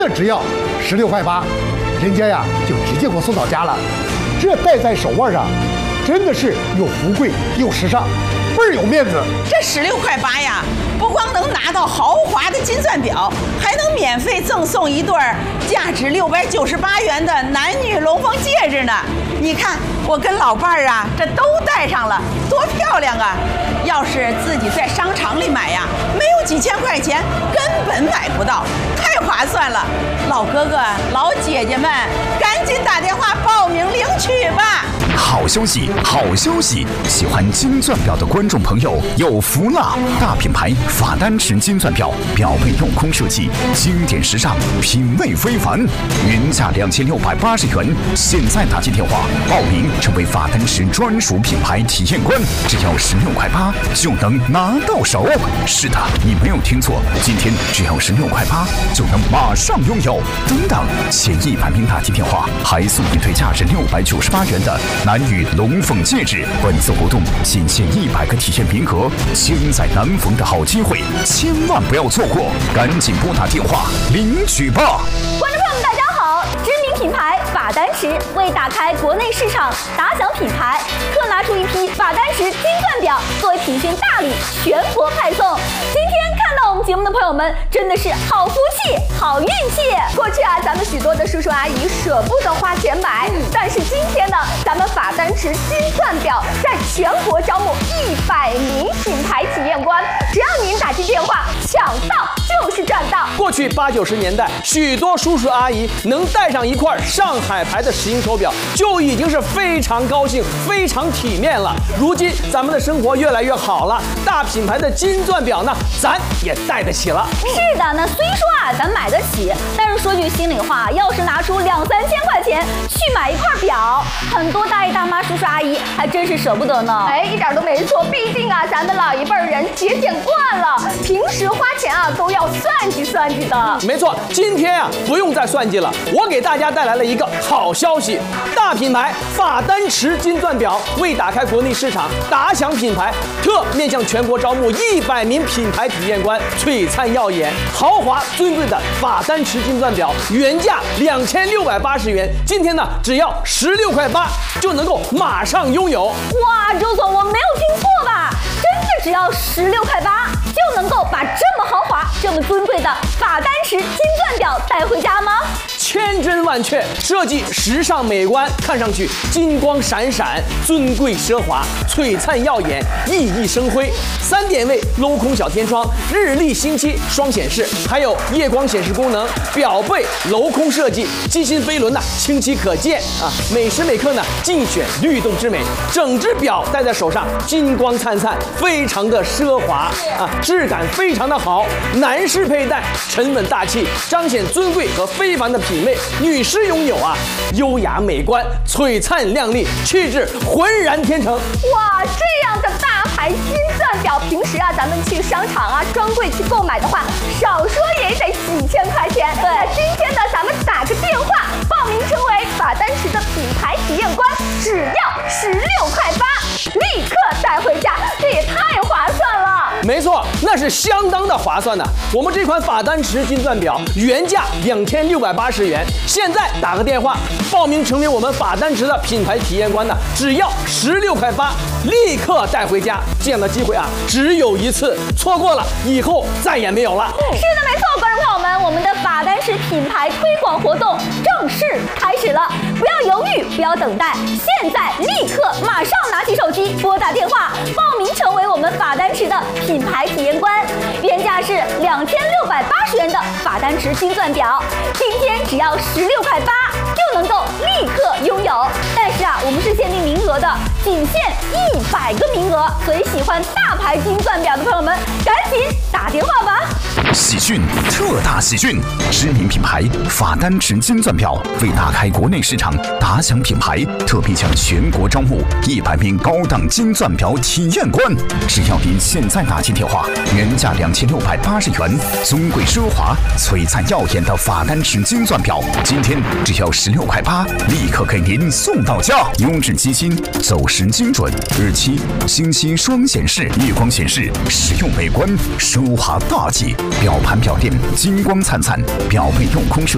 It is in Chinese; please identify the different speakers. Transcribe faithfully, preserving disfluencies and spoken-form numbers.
Speaker 1: 这只要十六块八，人家呀就直接给我送到家了。这戴在手腕上，真的是又富贵又时尚，倍儿有面子。
Speaker 2: 这十六块八呀，不光能拿到豪华的金钻表，还能免费赠送一对价值六百九十八元的男女龙凤戒指呢。你看我跟老伴儿啊，这都戴上了，多漂亮啊！要是自己在商场里买呀，没有几千块钱根本买不到，太划算了。老哥哥、老姐姐们，赶紧打电话报名领取吧！
Speaker 3: 好消息，好消息！喜欢金钻表的观众朋友有福了！大品牌法丹池金钻表，表背镂空设计，经典时尚，品味非凡，原价两千六百八十元，现在打进电话报名，成为法丹池专属品牌体验官，只要十六块八就能拿到手。是的，你没有听错，今天只要十六块八就能马上拥有。等等，前一百名打进电话还送一对价值六百九十八元的男女龙凤戒指。本次活动仅限一百个体验名额，千载难逢的好机会，千万不要错过，赶紧拨打电话领取吧！
Speaker 4: 观众朋友们，大家好！知名品牌法丹池为打开国内市场，打响品牌，特拿出一批法丹池金钻表作为体现大礼，全国派送。今天看到我们节目的朋友们，真的是好福气、好运气。过去啊，咱们许多的叔叔阿姨舍不得花钱买，但是今天呢，咱们法丹池金钻表在全国招募一百名品牌体验官，只要您打进电话，抢到就是赚到。
Speaker 5: 过去八九十年代，许多叔叔阿姨能戴上一块上海牌的石英手表，就已经是非常高兴、非常体面了。如今咱们的生活越来越好了，大品牌的金钻表呢，咱也戴得起了。
Speaker 4: 是的，那虽说啊，咱买得起，但是说句心里话，要是拿出两三千块钱去买一块表，很多大爷大妈、叔叔阿姨还真是舍不得呢。哎，一点都没错，毕竟啊，咱们老一辈人节俭惯了，平时花钱啊都要算计算计的。
Speaker 5: 没错，今天啊不用再算计了，我给大家带来了一个好消息，大品牌法丹池金钻表为打开国内市场，打响品牌，特面向全国招募一百名品牌体验官，璀璨耀眼、豪华尊贵的法丹池金钻表，原价两千六百八十元，今天呢只要十六块八就能够马上拥有。
Speaker 4: 哇，周总，我没有听错吧？真的只要十六块八就能够把这么豪华、这么尊贵的法丹池金钻表带回家吗？
Speaker 5: 千真万确，设计时尚美观，看上去金光闪闪、尊贵奢华、璀璨耀眼、熠熠生辉。三点位镂空小天窗，日历星期双显示，还有夜光显示功能。表背镂空设计，机芯飞轮呢清晰可见啊，每时每刻呢尽显律动之美。整只表戴在手上，金光灿灿，非常的奢华啊，质感非常的好。男士佩戴沉稳大气，彰显尊贵和非凡的品味；女士拥有啊优雅美观、璀璨亮丽，气质浑然天成。
Speaker 4: 哇，这样的大牌金钻表，平时啊咱们去商场啊专柜去购买的话，少说也得几千块钱。对，那今天呢，咱们打个电话报名成为法丹池的品牌体验官，只要十六块八，立刻带回家，这也太划算了。
Speaker 5: 没错，那是相当的划算的。我们这款法丹池金钻表原价两千六百八十元，现在打个电话报名成为我们法丹池的品牌体验官呢，只要十六块八，立刻带回家。这样的机会啊，只有一次，错过了以后再也没有了。
Speaker 4: 是的，没错，观众朋友们，我们的法丹池品牌推广活动正式开始了，不要犹豫，不要等待，现在立刻马上拿起手机拨打电话报名成为我们法丹池的品牌体验官，原价是两千六百八十元的法丹池金钻表，今天只要十六块八就能够立刻拥有。但是啊，我们是限定名额的，仅限一百个名额，所以喜欢大牌金钻表的朋友们，赶紧打电话吧！
Speaker 3: 喜讯，特大喜讯！知名品牌法丹池金钻表为打开国内市场，打响品牌，特别向全国招募一百名高档金钻表体验官。只要您现在打进电话，原价两千六百八十元，尊贵奢华、璀璨耀眼的法丹池金钻表，今天只要十六块八，立刻给您送到家。优质机芯，走时精准，日期、星期双显示、夜光显示，实用美观，奢华大气。表盘表垫金光灿灿，表背镂空设